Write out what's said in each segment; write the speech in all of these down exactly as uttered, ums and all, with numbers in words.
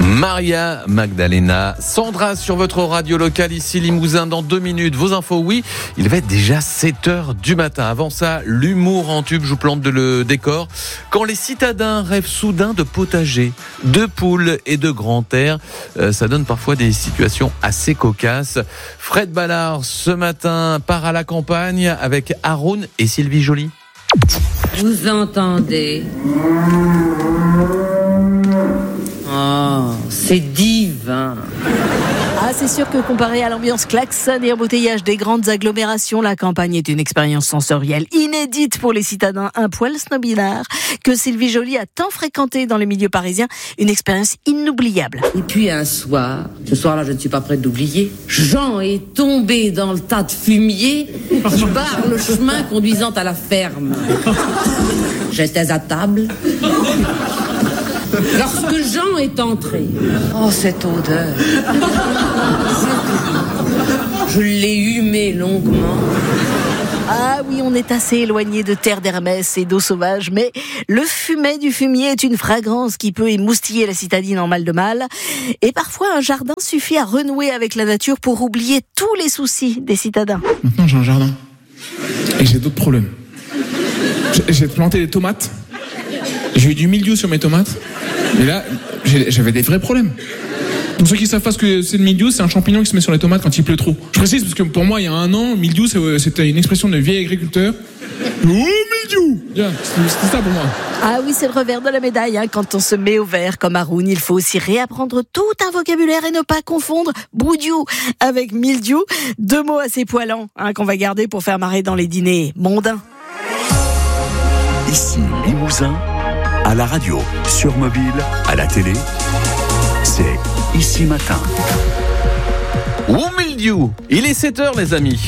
Maria Magdalena, Sandra sur votre radio locale ici Limousin. Dans deux minutes, vos infos, oui, il va être déjà sept heures du matin. Avant ça, l'humour en tube, je vous plante le décor. Quand les citadins rêvent soudain de potager, de poules et de grand air, euh, ça donne parfois des situations assez cocasses. Fred Ballard, ce matin, part à la campagne avec Haroun et Sylvie Joly. Vous entendez ? Oh, c'est divin. Ah, c'est sûr que comparé à l'ambiance klaxon et embouteillage des grandes agglomérations, la campagne est une expérience sensorielle inédite pour les citadins un poil snobinards que Sylvie Joly a tant fréquenté dans les milieux parisiens. Une expérience inoubliable. Et puis un soir, ce soir-là, je ne suis pas prête d'oublier, Jean est tombé dans le tas de fumier qui barre le chemin conduisant à la ferme. J'étais à table. Lorsque Jean est entré, oh cette odeur, je l'ai humé longuement. Ah oui, on est assez éloigné de terre d'Hermès et d'eau sauvage, mais le fumet du fumier est une fragrance qui peut émoustiller la citadine en mal de mal. Et parfois, un jardin suffit à renouer avec la nature pour oublier tous les soucis des citadins. Maintenant, j'ai un jardin et j'ai d'autres problèmes. J'ai, j'ai planté des tomates. J'ai eu du mildiou sur mes tomates. Et là, j'ai, j'avais des vrais problèmes. Pour ceux qui ne savent pas ce que c'est le mildiou, c'est un champignon qui se met sur les tomates quand il pleut trop. Je précise parce que pour moi, il y a un an, mildiou, c'était une expression de vieil agriculteur. Oh, mildiou yeah, c'était, c'était ça pour moi. Ah oui, c'est le revers de la médaille. Hein. Quand on se met au vert comme Haroun, il faut aussi réapprendre tout un vocabulaire et ne pas confondre broudiou avec mildiou. Deux mots assez poilants hein, qu'on va garder pour faire marrer dans les dîners mondains. Ici, Limousin, à la radio, sur mobile, à la télé, c'est Ici Matin. Ou mildiou, il est sept heures les amis.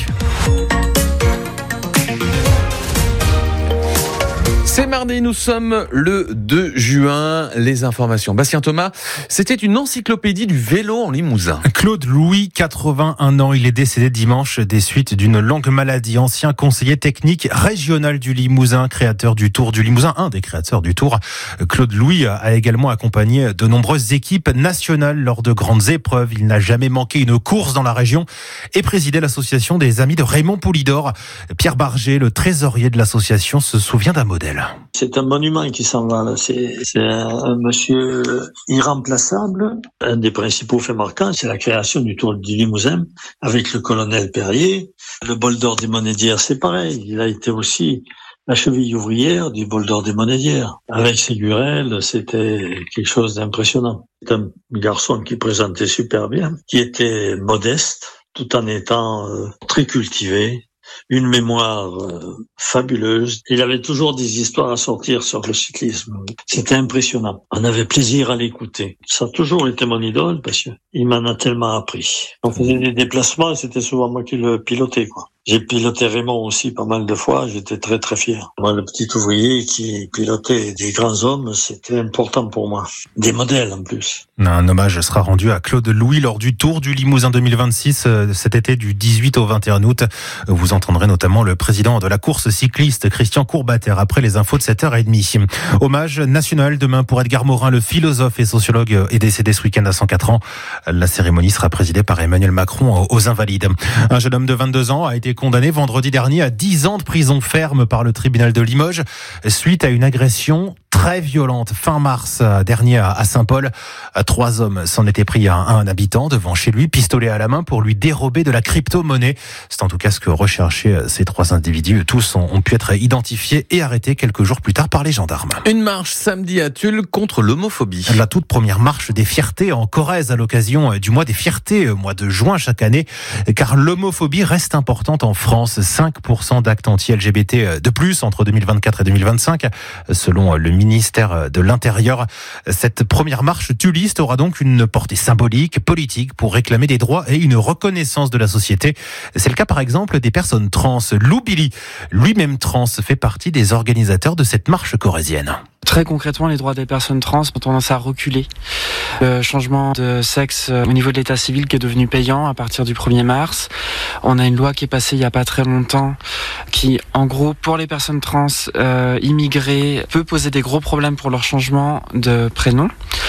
C'est mardi, nous sommes le deux juin. Les informations. Bastien Thomas, c'était une encyclopédie du vélo en Limousin. Claude Louis, quatre-vingt-un ans, il est décédé dimanche des suites d'une longue maladie. Ancien conseiller technique régional du Limousin, créateur du Tour du Limousin, un des créateurs du Tour. Claude Louis a également accompagné de nombreuses équipes nationales lors de grandes épreuves. Il n'a jamais manqué une course dans la région et présidait l'association des Amis de Raymond Poulidor. Pierre Barger, le trésorier de l'association, se souvient d'un modèle. C'est un monument qui s'en va, là. C'est, c'est un, un monsieur irremplaçable. Un des principaux faits marquants, c'est la création du Tour du Limousin avec le colonel Perrier. Le bol d'or des Monédières, c'est pareil. Il a été aussi la cheville ouvrière du bol d'or des Monédières. Avec ses gurelles, c'était quelque chose d'impressionnant. C'est un garçon qui présentait super bien, qui était modeste, tout en étant euh, très cultivé. Une mémoire euh, fabuleuse. Il avait toujours des histoires à sortir sur le cyclisme. C'était impressionnant. On avait plaisir à l'écouter. Ça a toujours été mon idole parce qu'il m'en a tellement appris. On faisait des déplacements et c'était souvent moi qui le pilotais, quoi. J'ai piloté Raymond aussi pas mal de fois, j'étais très très fier. Moi, le petit ouvrier qui pilotait des grands hommes, c'était important pour moi. Des modèles en plus. Un hommage sera rendu à Claude Louis lors du Tour du Limousin deux mille vingt-six, cet été du dix-huit au vingt et un août. Vous entendrez notamment le président de la course cycliste, Christian Courbater, après les infos de sept heures trente. Hommage national demain pour Edgar Morin, le philosophe et sociologue est décédé ce week-end à cent quatre ans. La cérémonie sera présidée par Emmanuel Macron aux Invalides. Un jeune homme de vingt-deux ans a été condamné vendredi dernier à dix ans de prison ferme par le tribunal de Limoges suite à une agression très violente fin mars dernier à Saint-Paul. Trois hommes s'en étaient pris à un habitant devant chez lui, pistolet à la main pour lui dérober de la crypto-monnaie. C'est en tout cas ce que recherchaient ces trois individus. Tous ont pu être identifiés et arrêtés quelques jours plus tard par les gendarmes. Une marche samedi à Tulle contre l'homophobie. La toute première marche des fiertés en Corrèze à l'occasion du mois des fiertés, mois de juin chaque année, car l'homophobie reste importante en France. cinq pour cent d'actes anti-L G B T de plus entre deux mille vingt-quatre et deux mille vingt-cinq, selon le ministère de l'Intérieur. Cette première marche tulliste aura donc une portée symbolique, politique, pour réclamer des droits et une reconnaissance de la société. C'est le cas par exemple des personnes trans. Lou Billy, lui-même trans, fait partie des organisateurs de cette marche corrézienne. Très concrètement, les droits des personnes trans ont tendance à reculer. Le changement de sexe au niveau de l'état civil qui est devenu payant à partir du premier mars. On a une loi qui est passée il n'y a pas très longtemps qui, en gros, pour les personnes trans euh, immigrées, peut poser des gros problèmes pour leur changement de prénom.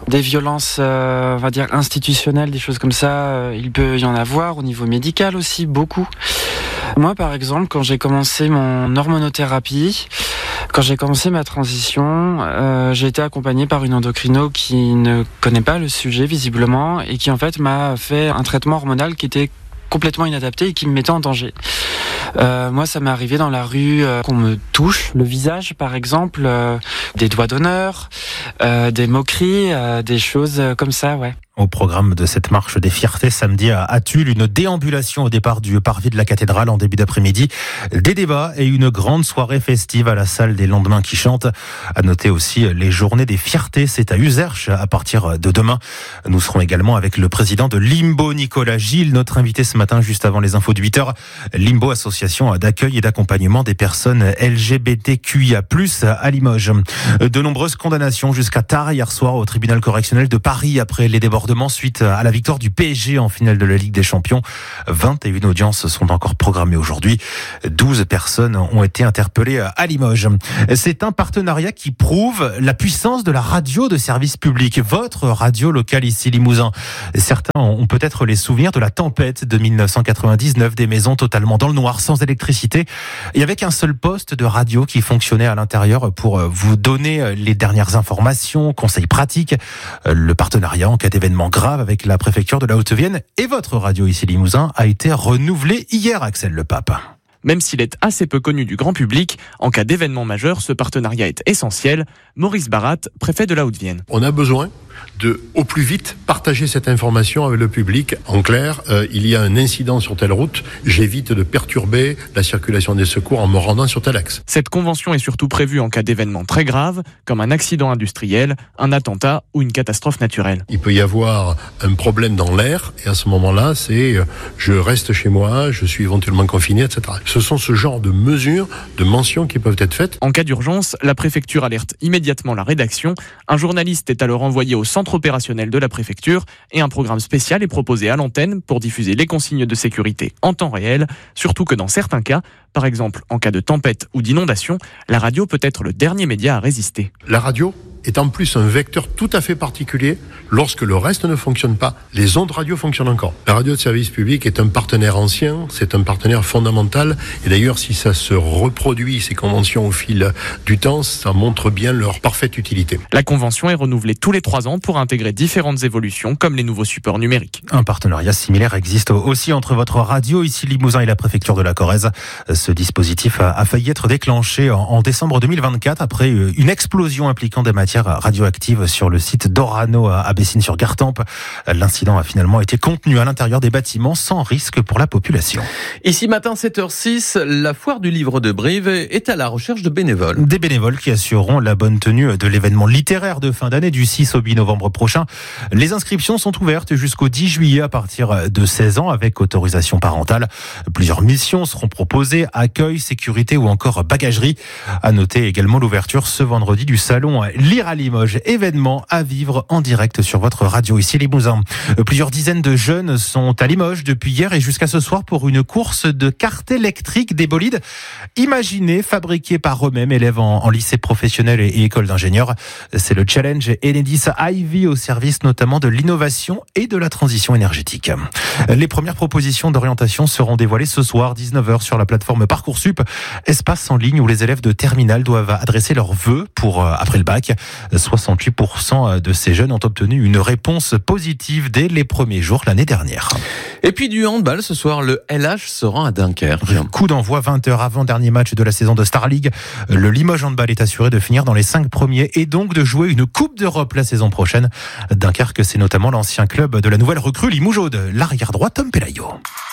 Des violences, euh, on va dire institutionnelles, des choses comme ça, euh, il peut y en avoir au niveau médical aussi, beaucoup. Moi, par exemple, quand j'ai commencé mon hormonothérapie, quand j'ai commencé ma transition, euh, j'ai été accompagné par une endocrino qui ne connaît pas le sujet visiblement et qui en fait m'a fait un traitement hormonal qui était complètement inadapté et qui me mettait en danger. Euh, moi, ça m'est arrivé dans la rue euh, qu'on me touche le visage, par exemple, euh, des doigts d'honneur, euh, des moqueries, euh, des choses euh, comme ça, ouais. Au programme de cette marche des fiertés samedi à Tulle, une déambulation au départ du parvis de la cathédrale en début d'après-midi, des débats et une grande soirée festive à la salle des lendemains qui chantent. À noter aussi les journées des fiertés, c'est à Uzerche à partir de demain. Nous serons également avec le président de Limbo, Nicolas Gilles, notre invité ce matin juste avant les infos de huit heures. Limbo, association d'accueil et d'accompagnement des personnes L G B T Q I A plus, à Limoges. De nombreuses condamnations jusqu'à tard hier soir au tribunal correctionnel de Paris après les débordements suite à la victoire du P S G en finale de la Ligue des Champions. vingt et une audiences sont encore programmées aujourd'hui. douze personnes ont été interpellées à Limoges. C'est un partenariat qui prouve la puissance de la radio de service public. Votre radio locale ici Limousin. Certains ont peut-être les souvenirs de la tempête de dix-neuf cent quatre-vingt-dix-neuf, des maisons totalement dans le noir, sans électricité, et avec un seul poste de radio qui fonctionnait à l'intérieur pour vous donner les dernières informations, conseils pratiques. Le partenariat en cas d'événement grave avec la préfecture de la Haute-Vienne et votre radio ici Limousin a été renouvelé hier, Axel Le Pape. Même s'il est assez peu connu du grand public, en cas d'événement majeur, ce partenariat est essentiel. Maurice Barat, préfet de la Haute-Vienne. On a besoin de, au plus vite, partager cette information avec le public. En clair, euh, il y a un incident sur telle route, j'évite de perturber la circulation des secours en me rendant sur tel axe. Cette convention est surtout prévue en cas d'événement très grave, comme un accident industriel, un attentat ou une catastrophe naturelle. Il peut y avoir un problème dans l'air, et à ce moment-là, c'est euh, je reste chez moi, je suis éventuellement confiné, et cetera. Ce sont ce genre de mesures, de mentions qui peuvent être faites. En cas d'urgence, la préfecture alerte immédiatement la rédaction. Un journaliste est alors envoyé au centre opérationnel de la préfecture et un programme spécial est proposé à l'antenne pour diffuser les consignes de sécurité en temps réel, surtout que dans certains cas, par exemple en cas de tempête ou d'inondation, la radio peut être le dernier média à résister. La radio est en plus un vecteur tout à fait particulier. Lorsque le reste ne fonctionne pas, les ondes radio fonctionnent encore. La radio de service public est un partenaire ancien, c'est un partenaire fondamental. Et d'ailleurs, si ça se reproduit, ces conventions au fil du temps, ça montre bien leur parfaite utilité. La convention est renouvelée tous les trois ans pour intégrer différentes évolutions, comme les nouveaux supports numériques. Un partenariat similaire existe aussi entre votre radio, ici Limousin, et la préfecture de la Corrèze. Ce dispositif a failli être déclenché en décembre deux mille vingt-quatre après une explosion impliquant des matières radioactives sur le site d'Orano à Bessines-sur-Gartempe. L'incident a finalement été contenu à l'intérieur des bâtiments sans risque pour la population. Ici matin sept heures six, la foire du livre de Brive est à la recherche de bénévoles. Des bénévoles qui assureront la bonne tenue de l'événement littéraire de fin d'année du six au huit novembre prochain. Les inscriptions sont ouvertes jusqu'au dix juillet à partir de seize ans avec autorisation parentale. Plusieurs missions seront proposées, accueil, sécurité ou encore bagagerie. À noter également l'ouverture ce vendredi du salon Lire à Limoges, événement à vivre en direct sur votre radio ici Limousin. Plusieurs dizaines de jeunes sont à Limoges depuis hier et jusqu'à ce soir pour une course de cartes électriques des bolides imaginés, fabriqués par eux-mêmes, élèves en, en lycée professionnel et, et école d'ingénieurs. C'est le challenge Enedis Ivy au service notamment de l'innovation et de la transition énergétique. Les premières propositions d'orientation seront dévoilées ce soir dix-neuf heures sur la plateforme Parcoursup, espace en ligne où les élèves de terminale doivent adresser leurs vœux pour après le bac. soixante-huit pour cent de ces jeunes ont obtenu une réponse positive dès les premiers jours l'année dernière. Et puis du handball, ce soir, le L H se rend à Dunkerque. Coup d'envoi vingt heures avant dernier match de la saison de Star League. Le Limoges Handball est assuré de finir dans les cinq premiers et donc de jouer une Coupe d'Europe la saison prochaine. Dunkerque, c'est notamment l'ancien club de la nouvelle recrue Limougeaude, l'arrière droit Tom Pelayo.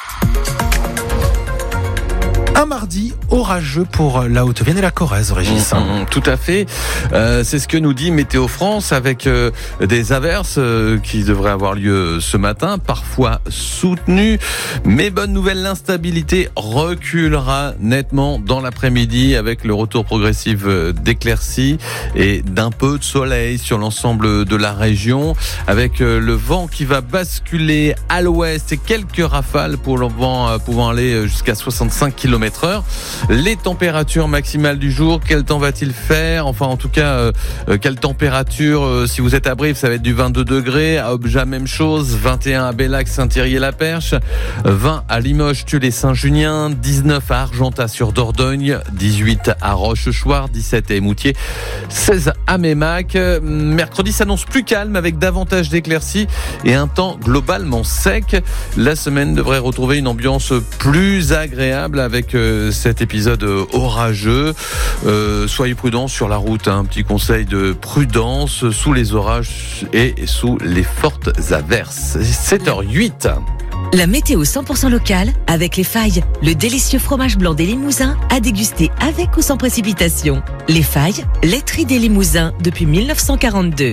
Un mardi orageux pour la Haute-Vienne et la Corrèze, Régis. Mmh, mmh, tout à fait. Euh, c'est ce que nous dit Météo France avec euh, des averses euh, qui devraient avoir lieu ce matin, parfois soutenues. Mais bonne nouvelle, l'instabilité reculera nettement dans l'après-midi avec le retour progressif d'éclaircies et d'un peu de soleil sur l'ensemble de la région, avec euh, le vent qui va basculer à l'ouest et quelques rafales pour le vent euh, pouvant aller jusqu'à soixante-cinq kilomètres kilomètres heure. Les températures maximales du jour, quel temps va-t-il faire? Enfin, en tout cas, euh, quelle température, euh, si vous êtes à Brive, ça va être du vingt-deux degrés. À Objat, même chose. vingt et un à Bellac, Saint-Thierry-la-Perche. vingt à Limoges, Tulle et Saint-Junien. dix-neuf à Argentat sur Dordogne. dix-huit à Rochechouart. dix-sept à Émoutier. seize à Mémac. Mercredi s'annonce plus calme avec davantage d'éclaircies et un temps globalement sec. La semaine devrait retrouver une ambiance plus agréable avec euh, cet épisode orageux. Euh, soyez prudents sur la route, hein. Un petit conseil de prudence sous les orages et sous les fortes averses. sept heures huit. La météo cent pour cent locale avec Les Failles, le délicieux fromage blanc des Limousins à déguster avec ou sans précipitation. Les Failles, laiterie des Limousins depuis dix-neuf cent quarante-deux.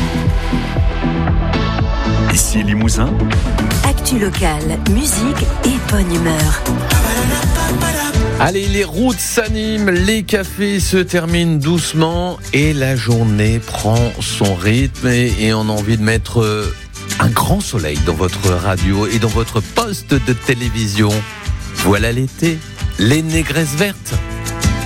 Ici Limousin. Actu locale, musique et bonne humeur. Allez, les routes s'animent, les cafés se terminent doucement et la journée prend son rythme et, et on a envie de mettre euh, un grand soleil dans votre radio et dans votre poste de télévision. Voilà l'été, les négresses vertes.